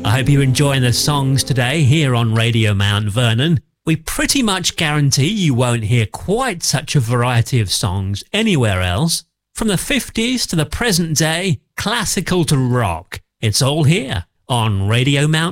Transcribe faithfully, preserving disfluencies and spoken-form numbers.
I hope you're enjoying the songs today here on Radio Mount Vernon. We pretty much guarantee you won't hear quite such a variety of songs anywhere else. From the fifties to the present day, classical to rock, it's all here on Radio Mount